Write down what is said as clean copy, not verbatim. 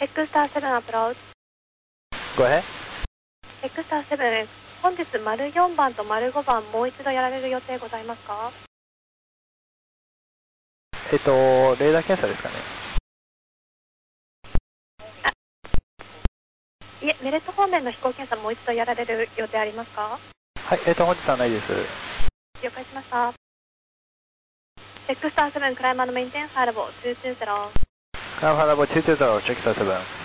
エクスター7アプローチ。 Go ahead. エクスター7、本日丸4番と丸5番もう一度やられる予定ございますか？ レーダー検査ですかね。 いえ、メレット方面の飛行検査もう一度やられる予定ありますか？ はい、本日はないです。 了解しました。エクスター7、クライマーのメインテンサーラボ220。 Climb Harbor 220, check 7.